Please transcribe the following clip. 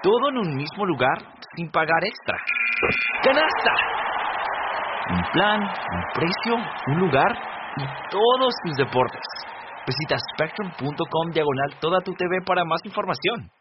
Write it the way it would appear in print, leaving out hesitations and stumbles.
Todo en un mismo lugar sin pagar extra. ¡Canasta! Un plan, un precio, un lugar y todos tus deportes. Visita spectrum.com/toda tu TV para más información.